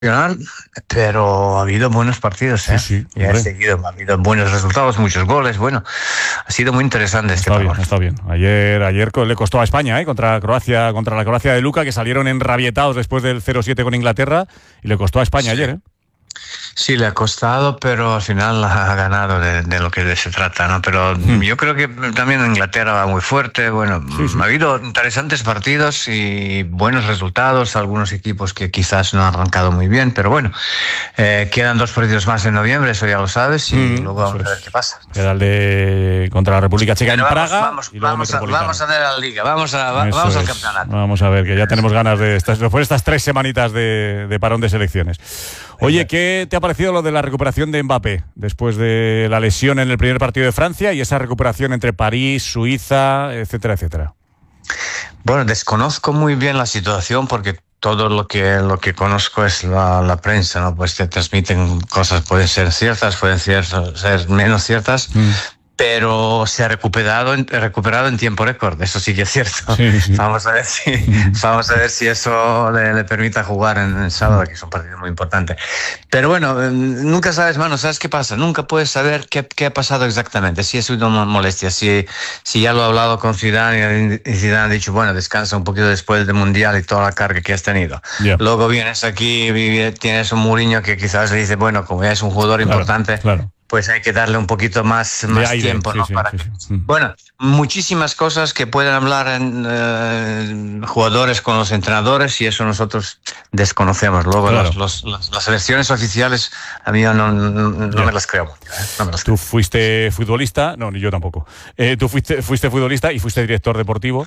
Pero ha habido buenos partidos, ¿eh? Sí, y ha habido buenos resultados, muchos goles. Bueno, ha sido muy interesante este partido. Está bien. Ayer le costó a España, contra Croacia, contra la Croacia de Luka, que salieron enrabietados después del 0-7 con Inglaterra, y le costó a España ayer, ¿eh? Sí, le ha costado, pero al final ha ganado de lo que se trata, ¿no? Pero yo creo que también Inglaterra va muy fuerte. Bueno, ha habido interesantes partidos y buenos resultados. Algunos equipos que quizás no han arrancado muy bien, pero bueno, quedan 2 partidos más en noviembre, eso ya lo sabes, y luego vamos a ver qué pasa. Queda el de contra la República Checa en Praga. Vamos a ver la Liga, vamos al campeonato. Vamos a ver, que ya tenemos ganas después de estas 3 semanitas de parón de selecciones. Oye, ¿qué te ha parecido lo de la recuperación de Mbappé después de la lesión en el primer partido de Francia y esa recuperación entre París, Suiza, etcétera, etcétera? Bueno, desconozco muy bien la situación porque todo lo que conozco es la prensa, ¿no? Pues te transmiten cosas, pueden ser ciertas, pueden ser menos ciertas. Pero se ha recuperado en tiempo récord, eso sí que es cierto. Sí. Vamos a ver si eso le permite jugar en el sábado, que es un partido muy importante. Pero bueno, nunca sabes, mano, ¿sabes qué pasa? Nunca puedes saber qué ha pasado exactamente, si es una molestia, si ya lo he hablado con Zidane y Zidane ha dicho, bueno, descansa un poquito después del Mundial y toda la carga que has tenido. Yeah. Luego vienes aquí y tienes un Mourinho que quizás le dice, bueno, como ya es un jugador importante, pues hay que darle un poquito más tiempo, ¿no? Bueno, muchísimas cosas que pueden hablar en jugadores con los entrenadores y eso nosotros desconocemos. Luego las versiones oficiales a mí no me las creo. Tú fuiste futbolista, no, ni yo tampoco. Tú fuiste futbolista y fuiste director deportivo.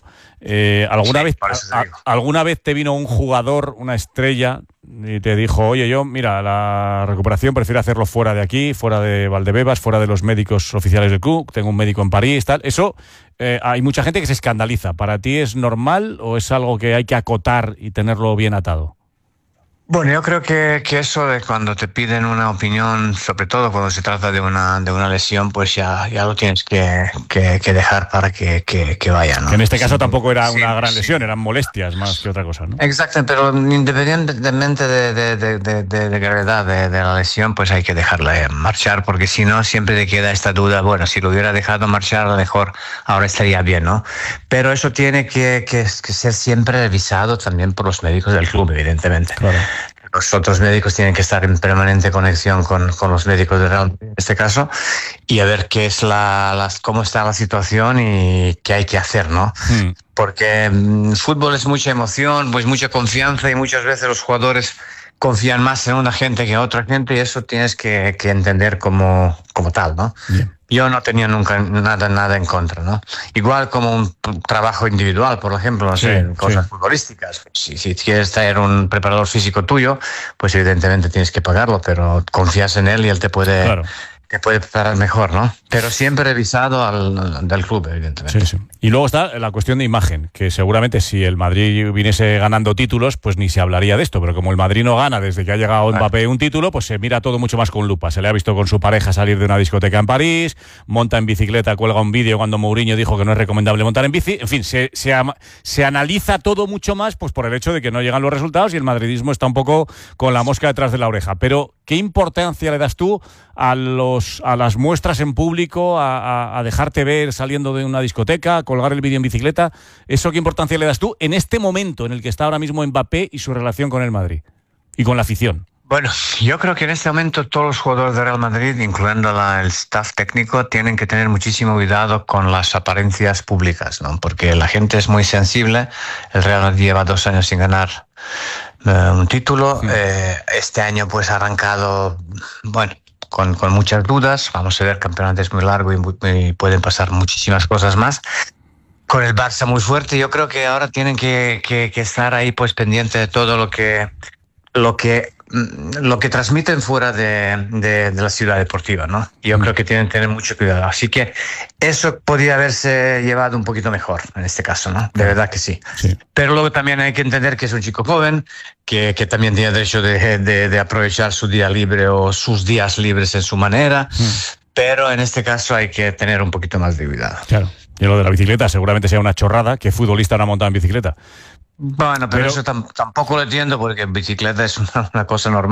¿Alguna vez te vino un jugador, una estrella, y te dijo, oye, mira, la recuperación prefiero hacerlo fuera de aquí, fuera de Valdebebas, fuera de los médicos oficiales del club, tengo un médico en París, tal? Eso, hay mucha gente que se escandaliza. ¿Para ti es normal o es algo que hay que acotar y tenerlo bien atado? Bueno, yo creo que eso de cuando te piden una opinión, sobre todo cuando se trata de una lesión, pues ya lo tienes que dejar para que vaya, ¿no? Que en este caso tampoco era una gran lesión, eran molestias más que otra cosa, ¿no? Exacto, pero independientemente de gravedad de la lesión, pues hay que dejarla marchar, porque si no siempre te queda esta duda, bueno, si lo hubiera dejado marchar, a lo mejor ahora estaría bien, ¿no? Pero eso tiene que ser siempre revisado también por los médicos del club, evidentemente. Claro. Los otros médicos tienen que estar en permanente conexión con los médicos de Real Madrid, en este caso, y a ver qué es cómo está la situación y qué hay que hacer, ¿no? Porque fútbol es mucha emoción, pues mucha confianza y muchas veces los jugadores confían más en una gente que en otra gente y eso tienes que entender como tal, ¿no? Bien. Yo no tenía nunca nada en contra, ¿no? Igual como un trabajo individual, por ejemplo, no sé, cosas futbolísticas. Si quieres traer un preparador físico tuyo, pues evidentemente tienes que pagarlo, pero confías en él y él te puede preparar mejor, ¿no? Pero siempre revisado del club, evidentemente. Sí. Y luego está la cuestión de imagen, que seguramente si el Madrid viniese ganando títulos, pues ni se hablaría de esto, pero como el Madrid no gana desde que ha llegado Mbappé un título, pues se mira todo mucho más con lupa. Se le ha visto con su pareja salir de una discoteca en París, monta en bicicleta, cuelga un vídeo cuando Mourinho dijo que no es recomendable montar en bici. En fin, se analiza todo mucho más pues por el hecho de que no llegan los resultados y el madridismo está un poco con la mosca detrás de la oreja. Pero, ¿qué importancia le das tú a las muestras en público, a dejarte ver saliendo de una discoteca, colgar el vídeo en bicicleta? ¿Eso qué importancia le das tú en este momento en el que está ahora mismo Mbappé y su relación con el Madrid y con la afición? Bueno, yo creo que en este momento todos los jugadores de Real Madrid, incluyendo el staff técnico, tienen que tener muchísimo cuidado con las apariencias públicas, ¿no? Porque la gente es muy sensible. El Real Madrid lleva 2 años sin ganar un título. Este año pues ha arrancado, bueno, con muchas dudas. Vamos a ver, el campeonato es muy largo y pueden pasar muchísimas cosas más. Con el Barça muy fuerte, yo creo que ahora tienen que estar ahí pues pendiente de todo lo que transmiten fuera de la ciudad deportiva, ¿no? Yo creo que tienen que tener mucho cuidado. Así que eso podría haberse llevado un poquito mejor en este caso, ¿no? De verdad que sí. Pero luego también hay que entender que es un chico joven, que también tiene derecho de aprovechar su día libre o sus días libres en su manera, pero en este caso hay que tener un poquito más de cuidado. Claro. Y lo de la bicicleta seguramente sea una chorrada, que futbolista no ha montado en bicicleta. Bueno, pero eso tampoco lo entiendo porque en bicicleta es una cosa normal.